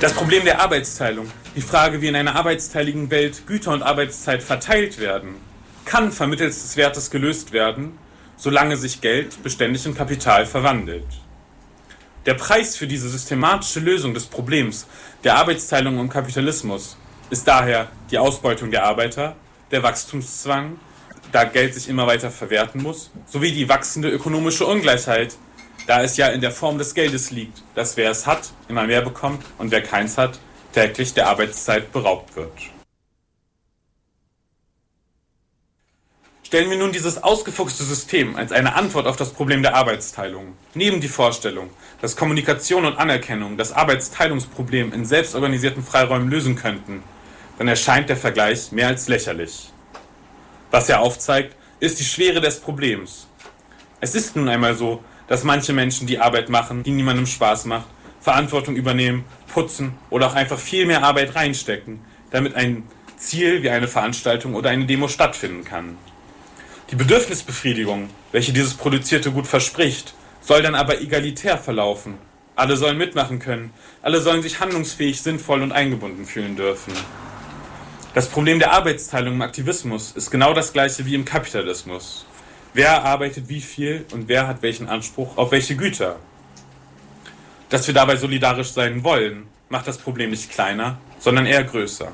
Das Problem der Arbeitsteilung, die Frage, wie in einer arbeitsteiligen Welt Güter und Arbeitszeit verteilt werden, kann vermittels des Wertes gelöst werden, solange sich Geld beständig in Kapital verwandelt. Der Preis für diese systematische Lösung des Problems der Arbeitsteilung im Kapitalismus ist daher die Ausbeutung der Arbeiter, der Wachstumszwang, da Geld sich immer weiter verwerten muss, sowie die wachsende ökonomische Ungleichheit, da es ja in der Form des Geldes liegt, dass wer es hat, immer mehr bekommt und wer keins hat, täglich der Arbeitszeit beraubt wird. Stellen wir nun dieses ausgefuchste System als eine Antwort auf das Problem der Arbeitsteilung, neben die Vorstellung, dass Kommunikation und Anerkennung das Arbeitsteilungsproblem in selbstorganisierten Freiräumen lösen könnten, dann erscheint der Vergleich mehr als lächerlich. Was er aufzeigt, ist die Schwere des Problems. Es ist nun einmal so, dass manche Menschen die Arbeit machen, die niemandem Spaß macht, Verantwortung übernehmen, putzen oder auch einfach viel mehr Arbeit reinstecken, damit ein Ziel wie eine Veranstaltung oder eine Demo stattfinden kann. Die Bedürfnisbefriedigung, welche dieses produzierte Gut verspricht, soll dann aber egalitär verlaufen. Alle sollen mitmachen können, alle sollen sich handlungsfähig, sinnvoll und eingebunden fühlen dürfen. Das Problem der Arbeitsteilung im Aktivismus ist genau das gleiche wie im Kapitalismus. Wer arbeitet wie viel und wer hat welchen Anspruch auf welche Güter? Dass wir dabei solidarisch sein wollen, macht das Problem nicht kleiner, sondern eher größer.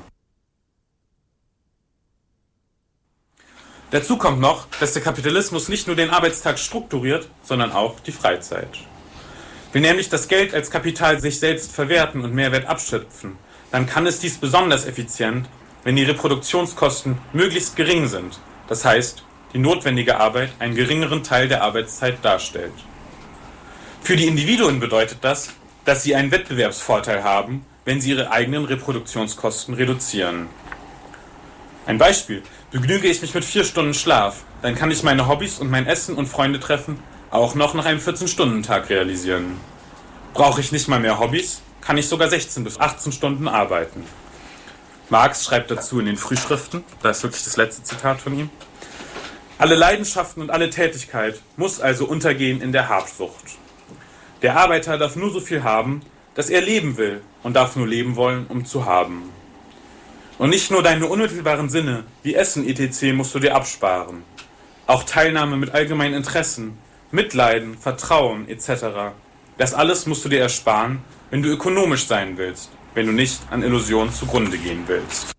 Dazu kommt noch, dass der Kapitalismus nicht nur den Arbeitstag strukturiert, sondern auch die Freizeit. Will nämlich das Geld als Kapital sich selbst verwerten und Mehrwert abschöpfen, dann kann es dies besonders effizient, wenn die Reproduktionskosten möglichst gering sind, das heißt, die notwendige Arbeit einen geringeren Teil der Arbeitszeit darstellt. Für die Individuen bedeutet das, dass sie einen Wettbewerbsvorteil haben, wenn sie ihre eigenen Reproduktionskosten reduzieren. Ein Beispiel: Begnüge ich mich mit 4 Stunden Schlaf, dann kann ich meine Hobbys und mein Essen und Freunde treffen auch noch nach einem 14-Stunden-Tag realisieren. Brauche ich nicht mal mehr Hobbys, kann ich sogar 16 bis 18 Stunden arbeiten. Marx schreibt dazu in den Frühschriften, das ist wirklich das letzte Zitat von ihm: Alle Leidenschaften und alle Tätigkeit muss also untergehen in der Habsucht. Der Arbeiter darf nur so viel haben, dass er leben will, und darf nur leben wollen, um zu haben. Und nicht nur deine unmittelbaren Sinne, wie Essen etc. musst du dir absparen. Auch Teilnahme mit allgemeinen Interessen, Mitleiden, Vertrauen etc. Das alles musst du dir ersparen, wenn du ökonomisch sein willst, wenn du nicht an Illusionen zugrunde gehen willst.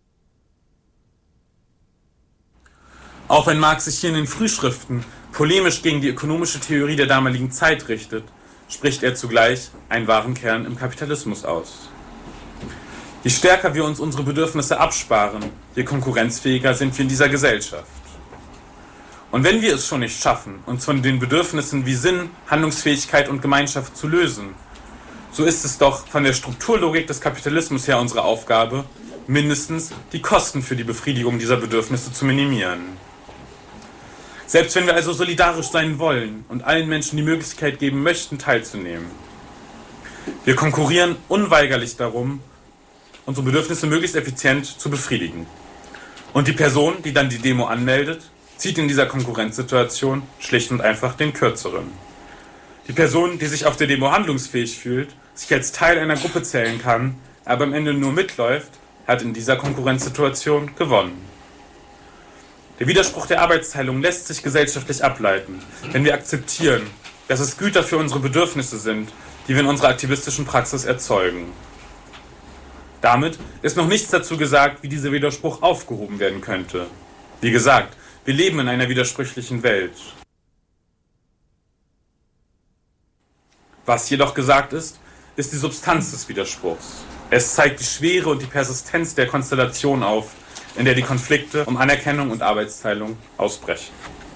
Auch wenn Marx sich hier in den Frühschriften polemisch gegen die ökonomische Theorie der damaligen Zeit richtet, spricht er zugleich einen wahren Kern im Kapitalismus aus. Je stärker wir uns unsere Bedürfnisse absparen, je konkurrenzfähiger sind wir in dieser Gesellschaft. Und wenn wir es schon nicht schaffen, uns von den Bedürfnissen wie Sinn, Handlungsfähigkeit und Gemeinschaft zu lösen, so ist es doch von der Strukturlogik des Kapitalismus her unsere Aufgabe, mindestens die Kosten für die Befriedigung dieser Bedürfnisse zu minimieren. Selbst wenn wir also solidarisch sein wollen und allen Menschen die Möglichkeit geben möchten, teilzunehmen. Wir konkurrieren unweigerlich darum, unsere Bedürfnisse möglichst effizient zu befriedigen. Und die Person, die dann die Demo anmeldet, zieht in dieser Konkurrenzsituation schlicht und einfach den Kürzeren. Die Person, die sich auf der Demo handlungsfähig fühlt, sich als Teil einer Gruppe zählen kann, aber am Ende nur mitläuft, hat in dieser Konkurrenzsituation gewonnen. Der Widerspruch der Arbeitsteilung lässt sich gesellschaftlich ableiten, wenn wir akzeptieren, dass es Güter für unsere Bedürfnisse sind, die wir in unserer aktivistischen Praxis erzeugen. Damit ist noch nichts dazu gesagt, wie dieser Widerspruch aufgehoben werden könnte. Wie gesagt, wir leben in einer widersprüchlichen Welt. Was jedoch gesagt ist, ist die Substanz des Widerspruchs. Es zeigt die Schwere und die Persistenz der Konstellation auf, in der die Konflikte um Anerkennung und Arbeitsteilung ausbrechen.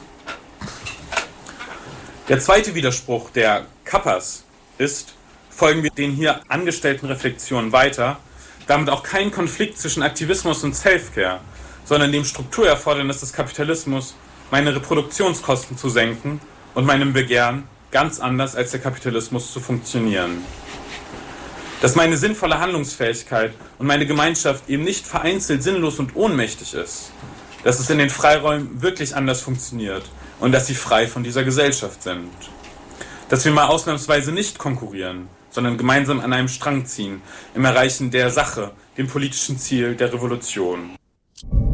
Der zweite Widerspruch der Kappas ist, folgen wir den hier angestellten Reflexionen weiter, damit auch kein Konflikt zwischen Aktivismus und Selfcare, sondern dem Strukturerfordernis des Kapitalismus, meine Reproduktionskosten zu senken und meinem Begehren, ganz anders als der Kapitalismus zu funktionieren. Dass meine sinnvolle Handlungsfähigkeit und meine Gemeinschaft eben nicht vereinzelt sinnlos und ohnmächtig ist, dass es in den Freiräumen wirklich anders funktioniert und dass sie frei von dieser Gesellschaft sind. Dass wir mal ausnahmsweise nicht konkurrieren, sondern gemeinsam an einem Strang ziehen, im Erreichen der Sache, dem politischen Ziel der Revolution.